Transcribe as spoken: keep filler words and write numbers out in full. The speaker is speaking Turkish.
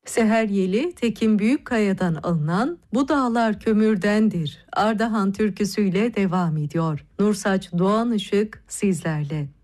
Seher Yeli, Tekin Büyükkaya'dan alınan "Bu Dağlar Kömürdendir" Ardahan türküsüyle devam ediyor. Nursaç Doğan Işık sizlerle.